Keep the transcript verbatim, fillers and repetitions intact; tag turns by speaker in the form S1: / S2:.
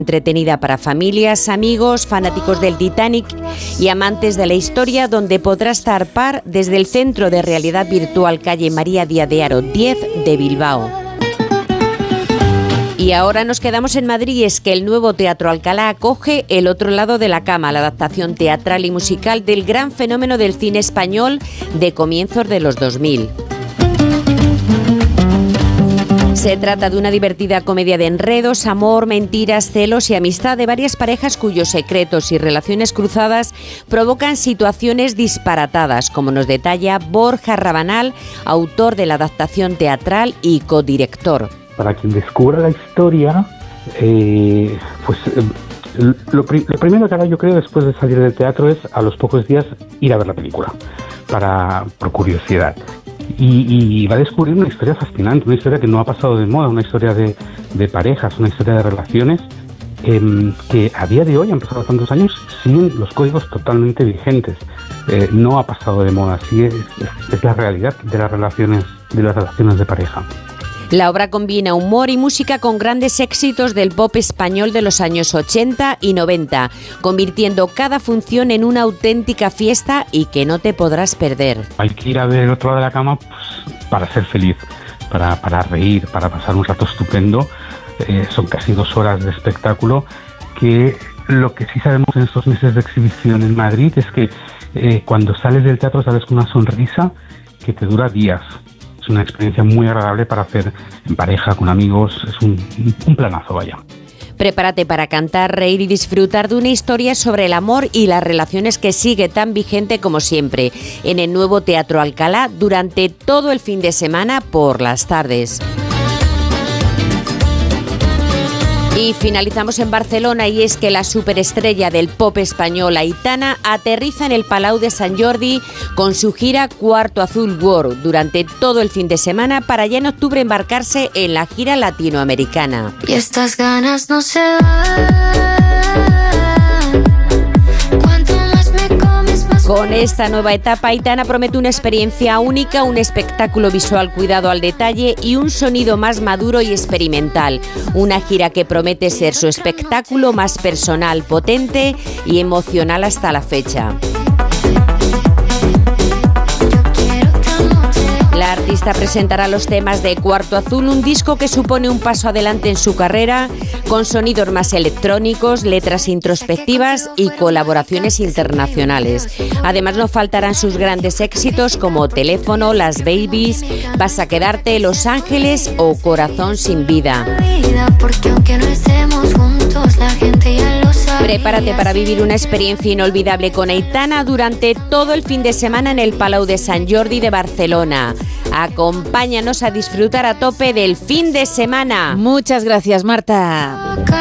S1: Entretenida para familias, amigos, fanáticos del Titanic y amantes de la historia, donde podrás zarpar desde el Centro de Realidad Virtual calle María Díaz de Haro diez de Bilbao. Y ahora nos quedamos en Madrid, y es que el nuevo Teatro Alcalá acoge El otro lado de la cama, la adaptación teatral y musical del gran fenómeno del cine español de comienzos de los dos mil. Se trata de una divertida comedia de enredos, amor, mentiras, celos y amistad de varias parejas cuyos secretos y relaciones cruzadas provocan situaciones disparatadas, como nos detalla Borja Rabanal, autor de la adaptación teatral y codirector.
S2: Para quien descubra la historia, eh, pues eh, lo, pri- lo primero que hará, yo creo, después de salir del teatro es, a los pocos días, ir a ver la película, para por curiosidad. Y, y va a descubrir una historia fascinante, una historia que no ha pasado de moda, una historia de, de parejas, una historia de relaciones eh, que a día de hoy, han pasado tantos años, siguen los códigos totalmente vigentes. Eh, no ha pasado de moda, sí es, es, es la realidad de las relaciones, de las relaciones de pareja.
S1: La obra combina humor y música con grandes éxitos del pop español de los años ochenta y noventa, convirtiendo cada función en una auténtica fiesta y que no te podrás perder.
S2: Hay que ir a ver El otro lado de la cama, pues, para ser feliz, para, para reír, para pasar un rato estupendo. Eh, son casi dos horas de espectáculo, que lo que sí sabemos en estos meses de exhibición en Madrid es que eh, cuando sales del teatro sales con una sonrisa que te dura días. Es una experiencia muy agradable para hacer en pareja, con amigos. Es un, un planazo, vaya.
S1: Prepárate para cantar, reír y disfrutar de una historia sobre el amor y las relaciones que sigue tan vigente como siempre en el nuevo Teatro Alcalá durante todo el fin de semana por las tardes. Y finalizamos en Barcelona, y es que la superestrella del pop español Aitana aterriza en el Palau de Sant Jordi con su gira Cuarto Azul World durante todo el fin de semana, para ya en octubre embarcarse en la gira latinoamericana.
S3: Y estas ganas no se van.
S1: Con esta nueva etapa, Aitana promete una experiencia única, un espectáculo visual cuidado al detalle y un sonido más maduro y experimental. Una gira que promete ser su espectáculo más personal, potente y emocional hasta la fecha. La artista presentará los temas de Cuarto Azul, un disco que supone un paso adelante en su carrera, con sonidos más electrónicos, letras introspectivas y colaboraciones internacionales. Además, no faltarán sus grandes éxitos como Teléfono, Las Babies, Vas a quedarte, Los Ángeles o Corazón sin vida. Prepárate para vivir una experiencia inolvidable con Aitana durante todo el fin de semana en el Palau de Sant Jordi de Barcelona. Acompáñanos a disfrutar a tope del fin de semana.
S4: Muchas gracias, Marta.